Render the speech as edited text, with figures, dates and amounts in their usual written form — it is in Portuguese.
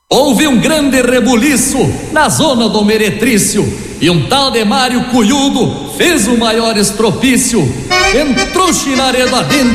Houve um grande rebuliço na zona do Meretrício, e um tal de Mário Cunhudo fez o maior estropício. Entrou chinaredo adentro